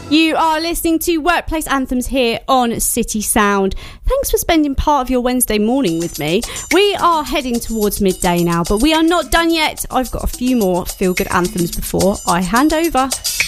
You are listening to Workplace Anthems here on City Sound. Thanks for spending part of your Wednesday morning with me. We are heading towards midday now, but we are not done yet. I've got a few more feel-good anthems before I hand over.